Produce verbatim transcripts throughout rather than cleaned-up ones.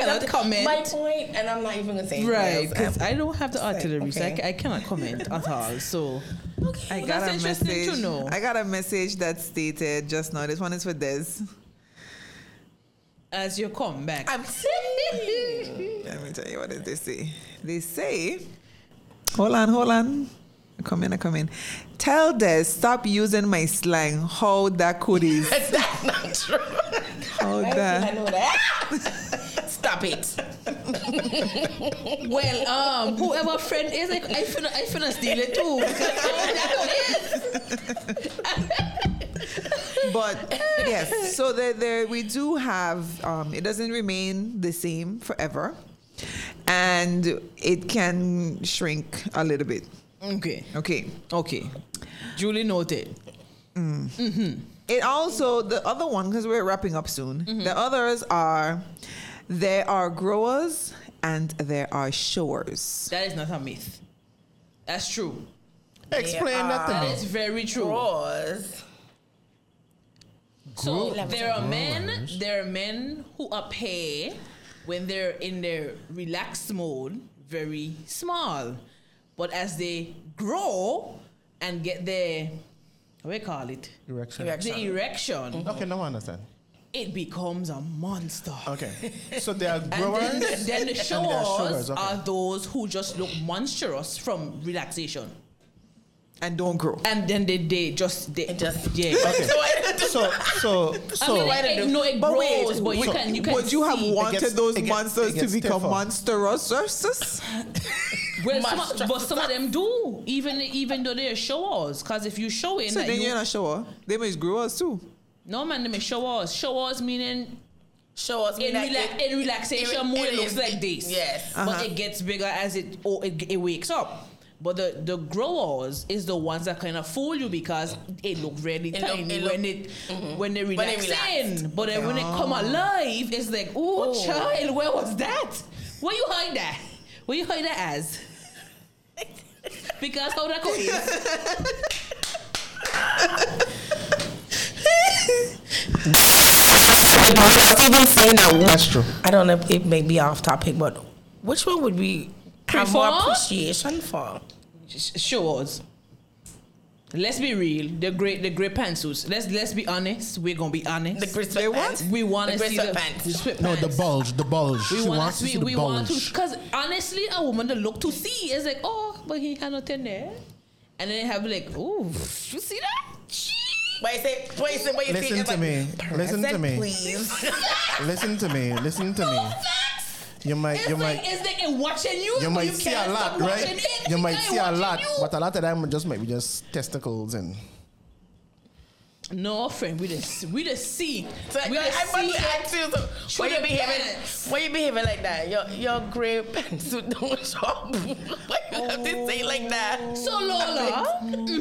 cannot comment. My point, and I'm not even gonna say anything Right, else. because Um, I don't have the artillery, okay. so I, ca- I cannot comment at all. So I well, got that's a interesting message. to know. I got a message that stated just now. This one is for Des. As you come back, I'm saying. Let me tell you what did they say. They say, hold on, hold on. I come in, I come in. Tell Des, stop using my slang. How that could is. That's not true. How I that. know that. Stop it. well, um, whoever friend is, like, I finna, I finna steal it too. But yes, so there, there we do have. Um, it doesn't remain the same forever, and it can shrink a little bit. Okay, Okay. okay, duly noted. It also, the other one, because we're wrapping up soon, the others are, there are growers and there are showers. That is not a myth. That's true. Explain that to That me. is very true. Gross. So Grow- there are men, growers. there are men who appear when they're in their relaxed mode very small, but as they grow and get their, what do you call it, Erection. Erection. the erection, Okay, now I understand. it becomes a monster. Okay, so there are And growers. then, then the and there are showers showers, okay. are those who just look monstrous from relaxation, And don't grow. and then they, they just they It just- yeah. Okay. So so I so mean, it, it, no, it But grows, wait, but you so can you can Would you have see. wanted gets- those it gets- monsters it to gets become stiffer. monstrous? Well, some, Monstrous. but some of them do, even even though they're showers. Because if you show in So that then you, you're not sure. They may grow us too. no man, they may showers. Showers meaning Show us in, like rela- it- in relaxation it- mode, it it looks is- like this. Yes. but Uh-huh. it gets bigger as it oh, it, it wakes up. But the, the growers is the ones that kind of fool you because it look really It look- tiny it look- when it mhm. when they When they relax relax. in. But then when it come alive, it's like, oh, Oh. child, where was that? Where you hide that? Where you hide that as? Because how that go is. Even saying that, that's true. I don't know if it may be off topic, but which one would we have more Prefer? appreciation for? Sh- Showers. Let's be real. The great, the great pantsuits. Let's let's be honest. We're gonna be honest. The great They what? sweatpants. we want the to great see the, sweatpants. the sweatpants. No, the bulge, the bulge. We she want wants to we, see the we want to bulge. because honestly, a woman to look to see is like, oh, but he had nothing there, and then they have like, oh, you see that? Why you say? Why you say? Why you say? Listen it's to like, me. Listen to present, me. Please. Listen to me. Listen to me. You might, It's you like might, it's like it watching you. you but might see a can't lot, stop watching right? it. You The might guy see a watching lot, you. but a lot of them just might be just testicles and. No, friend, we just we just see. So we I, just I want see to ask you, so, through why you the behaving? pants. Why you behaving like that? Your your grey pantsuit don't shop. Why you have to say like that? So Lola,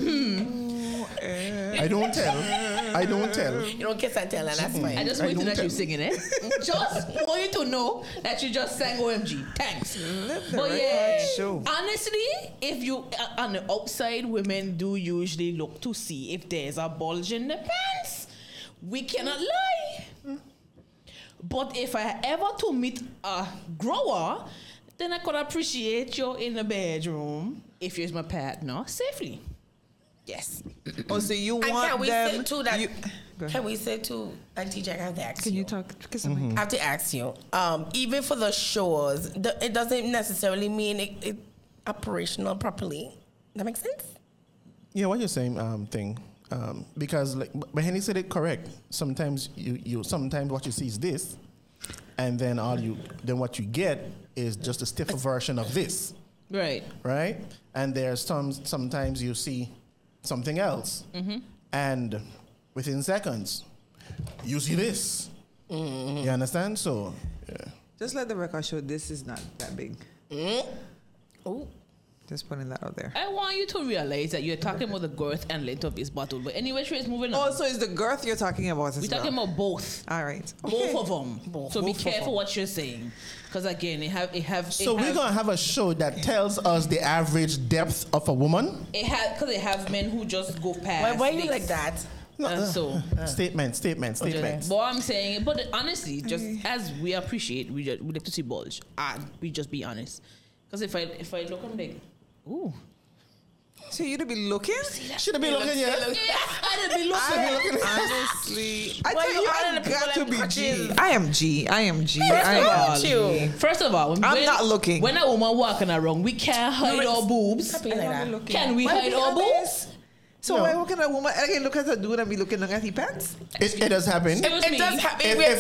I don't tell. I don't tell. You don't kiss and tell, and that's fine. I just I want to don't that you tell. singing it. Just want you to know that you just sang O M G. Thanks. But yeah, show. honestly, if you uh, on the outside, women do usually look to see if there's a bulge in the pants. We cannot lie. But if I ever to meet a grower, then I could appreciate you in the bedroom if you're my partner safely. Yes. Oh, so you And want can we them? say too that? you- Go ahead. Can we say too, Auntie Jack? I have to ask Can you. you talk? Kiss the mic. I have to ask you. Um, even for the shows, the, it doesn't necessarily mean it, it operational properly. That makes sense. Yeah, what you're saying, um, thing, um, because like, but Henny said it correct. Sometimes you, you, sometimes what you see is this, and then all you, then what you get is just a stiffer version of this, Right. right? And there's some, sometimes you see something else, and within seconds, you see this. You understand? So, yeah. Just let the record show this is not that big. Oh, Just putting that out there. I want you to realize that you're talking about the girth and length of this bottle. But anyway, Trace, moving on. Oh, so it's the girth you're talking about as We're well. talking about both. All right. Both of them. So be Both of careful them. what you're saying. Because again, it have it have So it we're have, gonna have a show that tells us the average depth of a woman. it have because they have men who just go past. why, why you this. like that? Uh, so, Statement, statement, statement. but I'm saying, but honestly, just as we appreciate, we just, we like to see bulge, and we just be honest. Because if I if I look, I'm like, ooh. So you'd be looking? Should have been looking, yeah. Yeah, I'd be looking. Honestly, I Why tell you you, adding I the people got to like be crutches? G. I am G. I am G. First I of am all, G. First of all, when, I'm not looking. When a woman walking around, we can't hide No, our boobs. Stop being like that. Can we Why hide be our honest? boobs? So No. why looking at a woman? I can look at a dude and be looking at his pants. It, it does happen. Excuse It me. does happen. If, We if,